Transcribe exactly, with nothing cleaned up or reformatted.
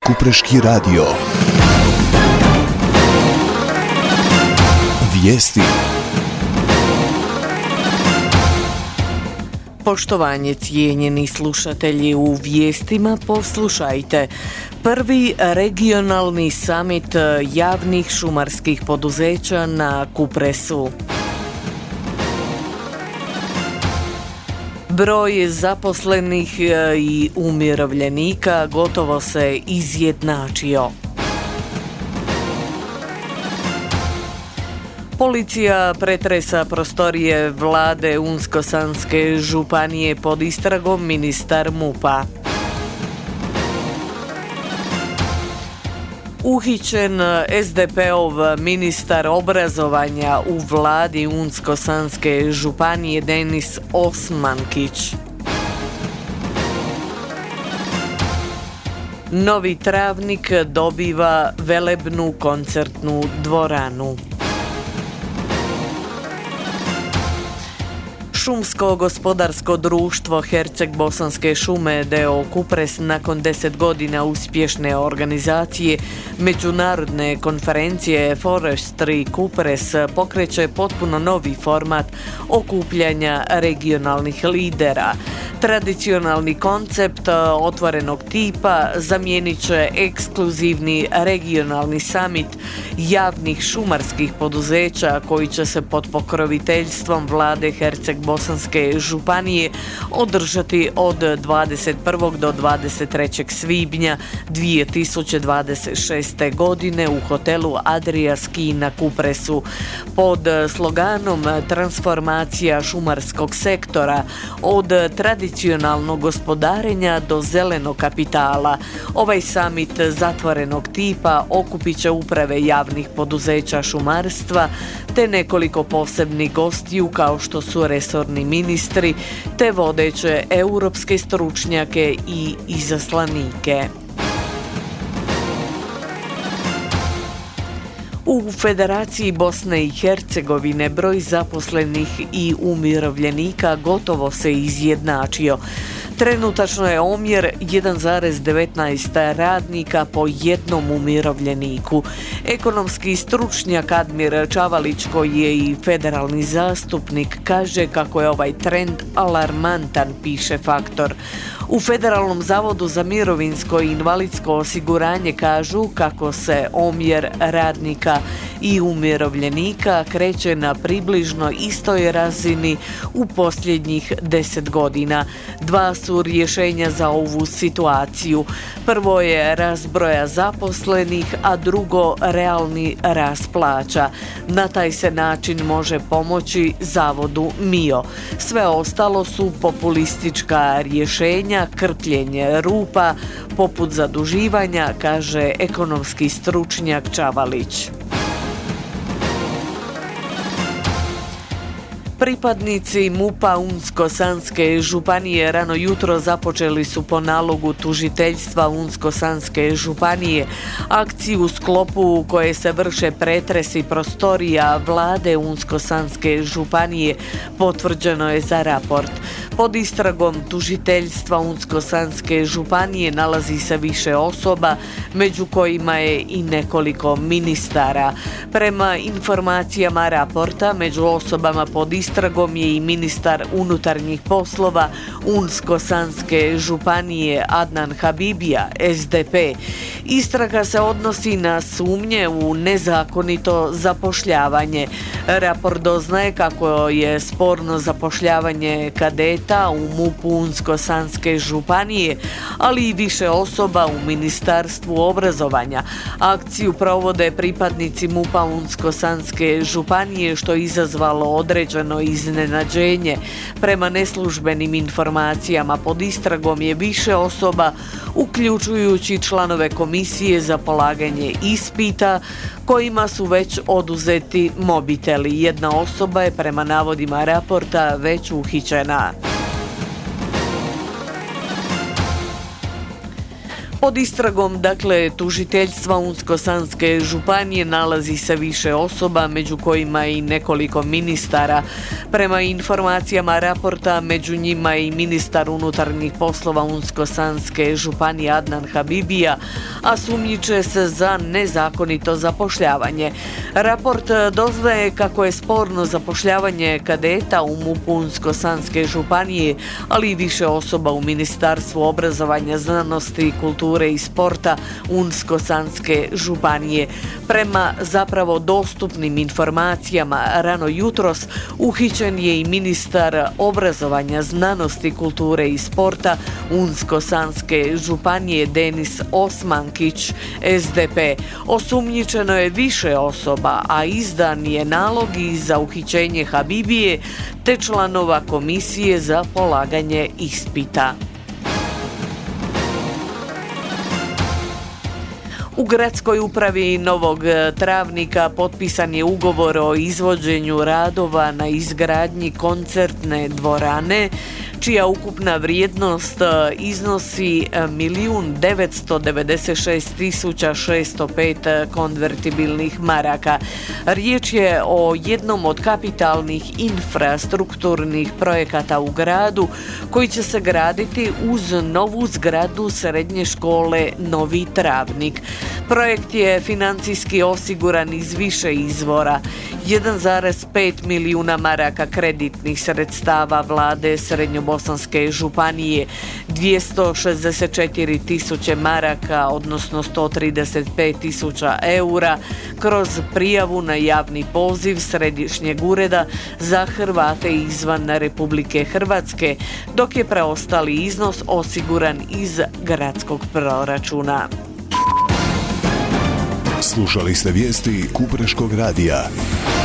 Kupreški radio. Vijesti. Poštovanje, cijenjeni slušatelji, u vijestima poslušajte. Prvi regionalni samit javnih šumarskih poduzeća na Kupresu. Broj zaposlenih i umirovljenika gotovo se izjednačio. Policija pretresa prostorije vlade Unsko-sanske županije pod istragom ministar MUP-a. Uhićen es de pe-ov ministar obrazovanja u vladi Unsko-sanske županije Denis Osmankić. Novi Travnik dobiva velebnu koncertnu dvoranu. Šumsko gospodarsko društvo Herceg-Bosanske šume d o o Kupres nakon deset godina uspješne organizacije međunarodne konferencije Forestry Kupres pokreće potpuno novi format okupljanja regionalnih lidera. Tradicionalni koncept otvorenog tipa zamijenit će ekskluzivni regionalni summit javnih šumarskih poduzeća koji će se pod pokroviteljstvom vlade Herceg-Bosanske županije održati od dvadeset prvog do dvadeset trećeg svibnja dvije tisuće dvadeset šeste. godine u hotelu Adria Ski na Kupresu pod sloganom transformacija šumarskog sektora od tradicionalnog gospodarenja do zelenog kapitala. Ovaj summit zatvorenog tipa okupit će uprave javnih poduzeća šumarstva te nekoliko posebnih gostiju kao što su resorni ministri te vodeće europske stručnjake i izaslanike. U Federaciji Bosne i Hercegovine broj zaposlenih i umirovljenika gotovo se izjednačio. Trenutačno je omjer jedan zarez devetnaest radnika po jednom umirovljeniku. Ekonomski stručnjak Admir Čavalić, koji je i federalni zastupnik, kaže kako je ovaj trend alarmantan, piše Faktor. U Federalnom zavodu za mirovinsko i invalidsko osiguranje kažu kako se omjer radnika i umirovljenika kreće na približno istoj razini u posljednjih deset godina. Dva su rješenja za ovu situaciju. Prvo je rast broja zaposlenih, a drugo realni rast plaća. Na taj se način može pomoći zavodu M I O. Sve ostalo su populistička rješenja, krpljenje rupa, poput zaduživanja, kaže ekonomski stručnjak Čavalić. Pripadnici MUP-a Unsko-sanske županije rano jutro započeli su po nalogu tužiteljstva Unsko-sanske županije akciju u sklopu u koje se vrše pretresi prostorija vlade Unsko-sanske županije, potvrđeno je za Raport. Pod istragom tužiteljstva Unsko-sanske županije nalazi se više osoba, među kojima je i nekoliko ministara. Prema informacijama Raporta, među osobama pod istragom je i ministar unutarnjih poslova Unsko-sanske županije Adnan Habibija, es de pe. Istraga se odnosi na sumnje u nezakonito zapošljavanje. Raport doznaje kako je sporno zapošljavanje kadeta u MUP-u Unsko-sanske županije, ali i više osoba u Ministarstvu obrazovanja. Akciju provode pripadnici MUP-a Unsko-sanske županije, što je izazvalo određeno iznenađenje. Prema neslužbenim informacijama pod istragom je više osoba, uključujući članove komisije za polaganje ispita, kojima su već oduzeti mobiteli. Jedna osoba je prema navodima Raporta već uhićena. Pod istragom, dakle, tužiteljstva Unsko-sanske županije nalazi se više osoba, među kojima i nekoliko ministara. Prema informacijama raporta, među njima i ministar unutarnjih poslova Unsko-sanske županije Adnan Habibija, a sumnjiče se za nezakonito zapošljavanje. Raport doznaje kako je sporno zapošljavanje kadeta u MUP-u Unsko-sanske županije, ali i više osoba u Ministarstvu obrazovanja, znanosti i kulture i sporta Unsko-sanske županije. Prema zapravo dostupnim informacijama, rano jutros uhićen je i ministar obrazovanja, znanosti, kulture i sporta Unsko-sanske županije Denis Osmankić, S D P. Osumnjičeno je više osoba, a izdan je nalog i za uhićenje Habibije te članova komisije za polaganje ispita. U gradskoj upravi Novog Travnika potpisan je ugovor o izvođenju radova na izgradnji koncertne dvorane, čija ukupna vrijednost iznosi milijun devetsto devedeset šest tisuća šesto pet konvertibilnih maraka. Riječ je o jednom od kapitalnih infrastrukturnih projekata u gradu koji će se graditi uz novu zgradu srednje škole Novi Travnik. Projekt je financijski osiguran iz više izvora. jedan zarez pet milijuna maraka kreditnih sredstava vlade Srednjobosanske županije, dvjesto šezdeset četiri tisuće maraka, odnosno sto trideset pet tisuća eura, kroz prijavu na javni poziv Središnjeg ureda za Hrvate izvan Republike Hrvatske, dok je preostali iznos osiguran iz gradskog proračuna. Slušali ste vijesti Kupreškog radija.